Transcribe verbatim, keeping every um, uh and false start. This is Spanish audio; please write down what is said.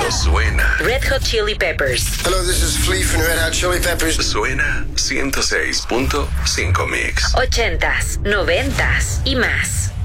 Esto suena. Red Hot Chili Peppers. Hello, this is Flea from Red Hot Chili Peppers. Suena ciento seis punto cinco Mix. Ochentas, noventas y más.